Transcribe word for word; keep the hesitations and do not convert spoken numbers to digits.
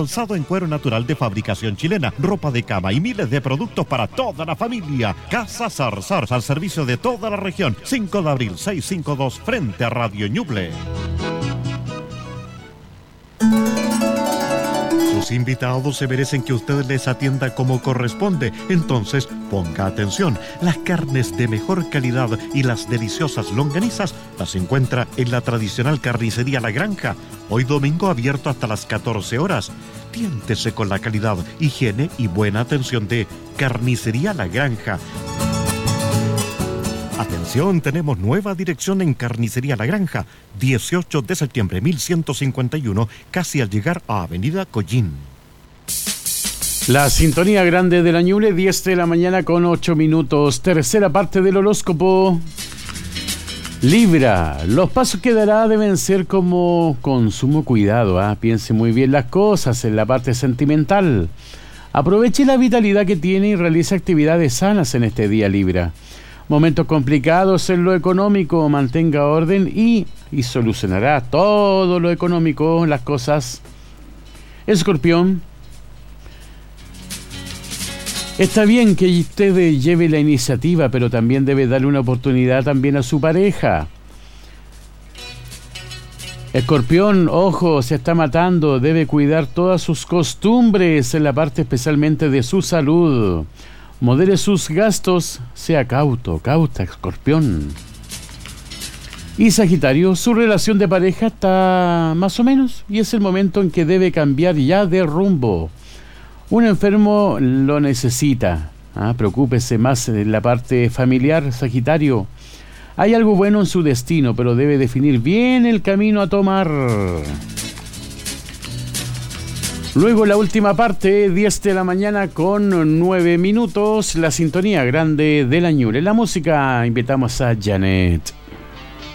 calzado en cuero natural de fabricación chilena, ropa de cama y miles de productos para toda la familia. Casa Zarzar, al servicio de toda la región. cinco de abril, seiscientos cincuenta y dos, frente a Radio Ñuble. Sus invitados se merecen que usted les atienda como corresponde. Entonces, ponga atención. Las carnes de mejor calidad y las deliciosas longanizas las encuentra en la tradicional carnicería La Granja. Hoy domingo abierto hasta las catorce horas. Tiéntese con la calidad, higiene y buena atención de Carnicería La Granja. Atención, tenemos nueva dirección en Carnicería La Granja, dieciocho de septiembre mil ciento cincuenta y uno, casi al llegar a Avenida Collín. La sintonía grande de la Ñuble, diez de la mañana con ocho minutos. Tercera parte del horóscopo. Libra, los pasos que dará deben ser como con sumo cuidado. ¿eh? Piense muy bien las cosas en la parte sentimental. Aproveche la vitalidad que tiene y realice actividades sanas en este día, Libra. Momentos complicados en lo económico, mantenga orden y, y solucionará todo lo económico, las cosas. Escorpión, está bien que usted lleve la iniciativa, pero también debe darle una oportunidad también a su pareja. Escorpión, ojo, se está matando, debe cuidar todas sus costumbres en la parte especialmente de su salud. Modere sus gastos, sea cauto, cauta, Escorpión. Y Sagitario, su relación de pareja está más o menos y es el momento en que debe cambiar ya de rumbo. Un enfermo lo necesita. ¿ah? Preocúpese más en la parte familiar, Sagitario. Hay algo bueno en su destino, pero debe definir bien el camino a tomar. Luego la última parte, diez de la mañana con nueve minutos, la sintonía grande de la Ñuble. La música, invitamos a Janet.